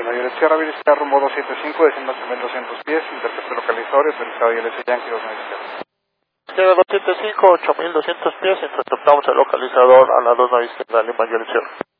Lima Violet Sierra, visitar rumbo 275, desciendo hacia 1200 pies, intercepto localizador, autorizado ILS Yankee 297. Sierra 275, 8200 pies, interceptamos el localizador a la 297 Lima Violet Sierra.